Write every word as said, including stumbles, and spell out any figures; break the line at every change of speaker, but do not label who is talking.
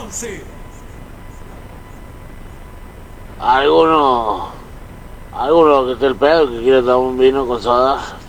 Alguno, alguno que esté el pedo que quiera tomar un vino con soda.